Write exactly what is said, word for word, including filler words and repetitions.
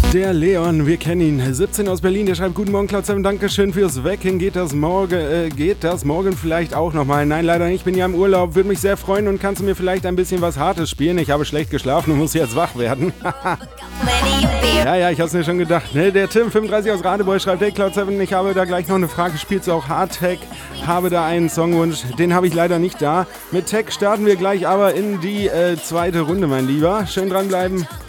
Der Leon, wir kennen ihn, siebzehn aus Berlin, der schreibt: Guten Morgen, Cloud sieben, Dankeschön fürs Wecken. Geht das morgen, äh, geht das morgen vielleicht auch nochmal? Nein, leider nicht, ich bin ja im Urlaub, würde mich sehr freuen und kannst du mir vielleicht ein bisschen was Hartes spielen? Ich habe schlecht geschlafen und muss jetzt wach werden. ja, ja, ich hab's mir schon gedacht. Ne? Der Tim, fünfunddreißig aus Radebeul, schreibt: Hey Cloud sieben, ich habe da gleich noch eine Frage, spielst du auch Hardtech? Habe da einen Songwunsch, den habe ich leider nicht da. Mit Tech starten wir gleich aber in die äh, zweite Runde, mein Lieber. Schön dranbleiben.